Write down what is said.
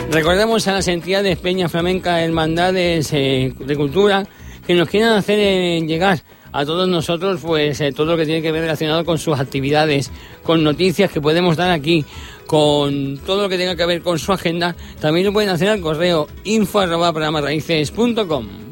Recordemos a las entidades Peña Flamenca, hermandades de cultura, que nos quieran hacer llegar a todos nosotros pues todo lo que tiene que ver relacionado con sus actividades, con noticias que podemos dar aquí, con todo lo que tenga que ver con su agenda. También lo pueden hacer al correo info@programarraices.com.